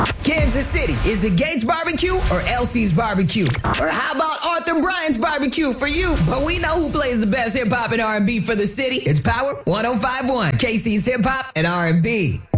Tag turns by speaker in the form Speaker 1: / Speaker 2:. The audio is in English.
Speaker 1: Kansas City, is it Gates Barbecue or Elsie's Barbecue? Or how about Arthur Bryant's Barbecue for you? But we know who plays the best hip hop and R&B for the city. It's Power 105.1, KC's Hip Hop and R&B.